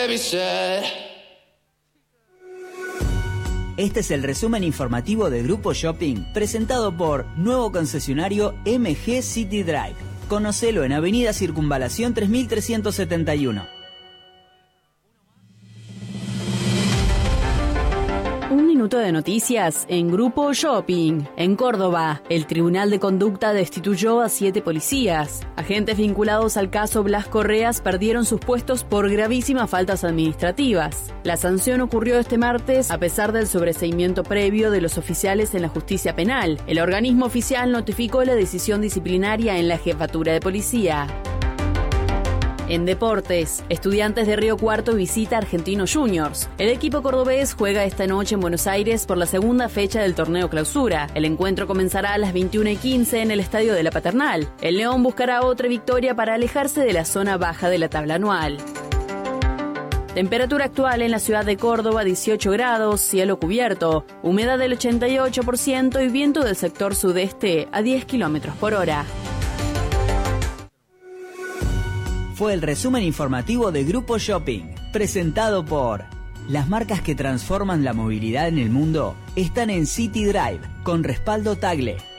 baby said. Este es el resumen informativo de Grupo Shopping, presentado por nuevo concesionario MG City Drive. Conocelo en Avenida Circunvalación 3371. Un minuto de noticias en Grupo Shopping. En Córdoba, el Tribunal de Conducta destituyó a 7 policías. Agentes vinculados al caso Blas Correas perdieron sus puestos por gravísimas faltas administrativas. La sanción ocurrió este martes a pesar del sobreseimiento previo de los oficiales en la justicia penal. El organismo oficial notificó la decisión disciplinaria en la jefatura de policía. En deportes, Estudiantes de Río Cuarto visita Argentinos Juniors. El equipo cordobés juega esta noche en Buenos Aires por la segunda fecha del torneo Clausura. El encuentro comenzará a las 21:15 en el Estadio de la Paternal. El León buscará otra victoria para alejarse de la zona baja de la tabla anual. Temperatura actual en la ciudad de Córdoba, 18 grados, cielo cubierto, humedad del 88% y viento del sector sudeste a 10 kilómetros por hora. Fue el resumen informativo de Grupo Shopping, presentado por... Las marcas que transforman la movilidad en el mundo están en City Drive, con respaldo Tagle.